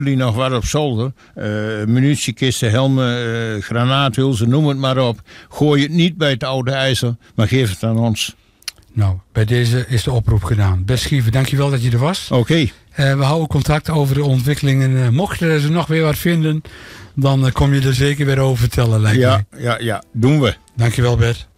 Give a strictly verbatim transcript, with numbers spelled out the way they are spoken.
jullie nog wat op zolder, uh, munitiekisten, helmen, uh, granaathulzen, noem het maar op. Gooi het niet bij het oude ijzer, maar geef het aan ons. Nou, bij deze is de oproep gedaan. Bert Schiever, dankjewel dat je er was. Oké. Okay. Uh, we houden contact over de ontwikkelingen. Uh, mochten ze nog weer wat vinden, dan uh, kom je er zeker weer over vertellen, lijkt ja, mij. Ja, ja, doen we. Dankjewel, Bert.